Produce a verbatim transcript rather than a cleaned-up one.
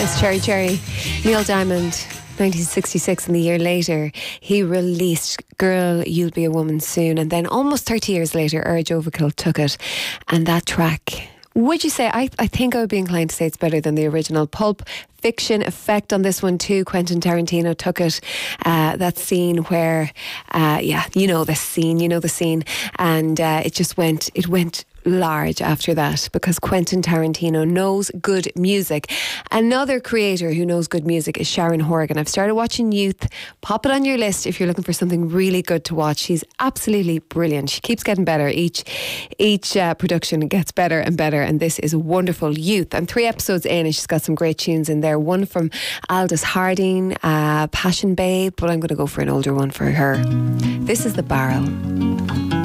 It's Cherry Cherry. Neil Diamond, nineteen sixty-six, and the year later he released Girl You'll Be a Woman Soon, and then almost thirty years later Urge Overkill took it, and that track, would you say, I, I think I would be inclined to say it's better than the original. Pulp Fiction effect on this one too. Quentin Tarantino took it, uh, that scene where uh, yeah, you know the scene you know the scene and uh, it just went it went large after that, because Quentin Tarantino knows good music. Another creator who knows good music is Sharon Horgan. I've started watching Youth. Pop it on your list if you're looking for something really good to watch. She's absolutely brilliant. She keeps getting better. Each each uh, production gets better and better, and this is wonderful. Youth, and three episodes in, and she's got some great tunes in there. One from Aldous Harding, uh, Passion Babe, but I'm going to go for an older one for her. This is The Barrel.